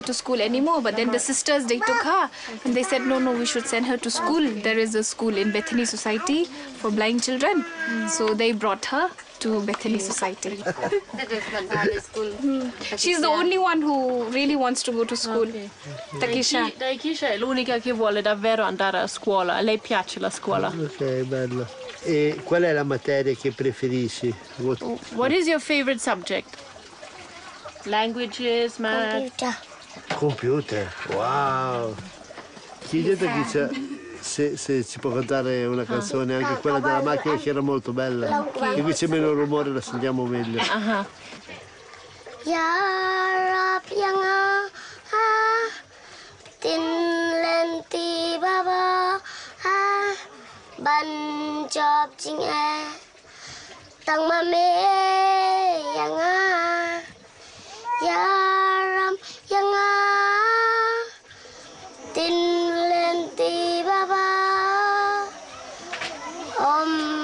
to school anymore, but then the sisters, they took her and they said, no, we should send her to school. There is a school in Bethany Society for blind children. So they brought her to Bethany Society. She's the only one who really wants to go to school. Takisha. Takisha è l'unica che vuole davvero andare a scuola, a lei piace la scuola. Ok, bello. E qual è la materia che preferisci? What is your favorite subject? Languages, math? Computer, wow! Chiedete se ci può cantare una canzone, anche quella della macchina che era molto bella. E qui c'è meno rumore, la sentiamo meglio. Ya Rab yang tin lên ti ba ba ban job ching tăng ma me